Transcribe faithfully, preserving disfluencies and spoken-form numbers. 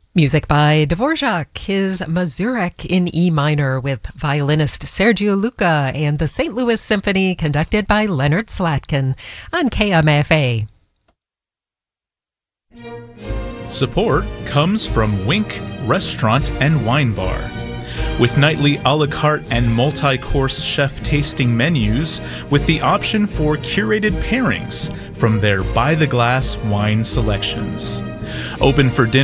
Music by Dvorak, his Mazurek in E minor with violinist Sergio Luca and the Saint Louis Symphony conducted by Leonard Slatkin on K M F A. Support comes from Wink Restaurant and Wine Bar. With nightly a la carte and multi-course chef tasting menus with the option for curated pairings from their by-the-glass wine selections. Open for dinner